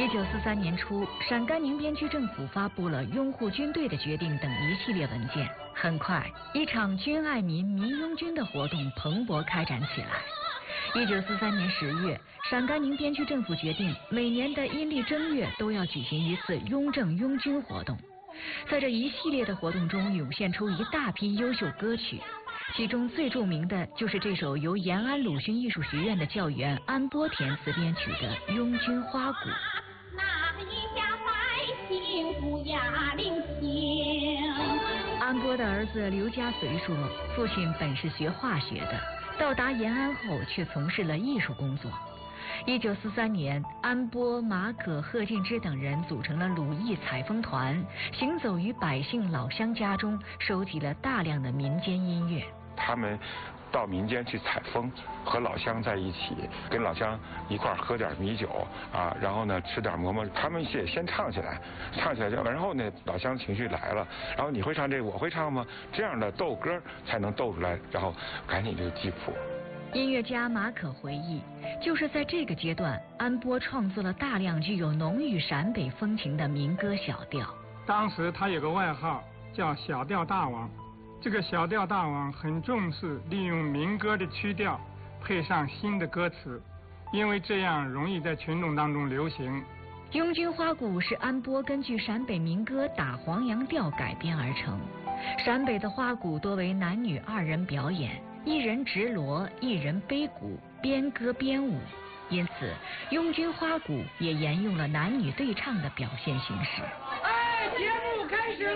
1943年初，陕甘宁边区政府发布了拥护军队的决定等一系列文件。很快，一场军爱民、迷拥军的活动蓬勃开展起来。1943年10月，陕甘宁边区政府决定，每年的阴历正月都要举行一次拥政拥军活动。在这一系列的活动中，涌现出一大批优秀歌曲。其中最著名的就是这首由延安鲁迅艺术学院的教员安波填词编曲的《拥军花鼓》。 那一家百姓不压领情。 安波的儿子刘家随说，父亲本是学化学的，到达延安后却从事了艺术工作。1943年，安波、马可、贺敬之等人组成了鲁艺采风团，行走于百姓老乡家中，收集了大量的民间音乐。 他们到民间去采风，和老乡在一起，跟老乡一块喝点米酒啊，然后呢吃点馍馍。他们先唱起来，然后呢老乡情绪来了，然后你会唱这个，我会唱吗？这样的斗歌才能斗出来，然后赶紧就记谱。 音乐家马可回忆，就是在这个阶段，安波创作了大量具有浓郁陕北风情的民歌小调。 当时他有个外号叫小调大王，这个小调大王很重视利用民歌的曲调配上新的歌词，因为这样容易在群众当中流行。 拥军花鼓是安波根据陕北民歌打黄杨调改编而成。陕北的花鼓多为男女2人表演，一人执锣，一人背鼓，边歌边舞，因此拥军花鼓也沿用了男女对唱的表现形式。 节目开始。